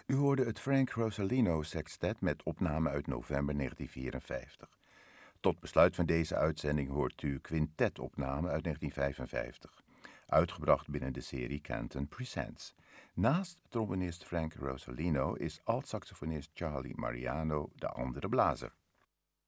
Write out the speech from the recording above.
U hoorde het Frank Rosalino Sextet met opname uit november 1954. Tot besluit van deze uitzending hoort u quintetopname uit 1955, uitgebracht binnen de serie Canton Presents. Naast trombonist Frank Rosalino is alt-saxofonist Charlie Mariano de andere blazer.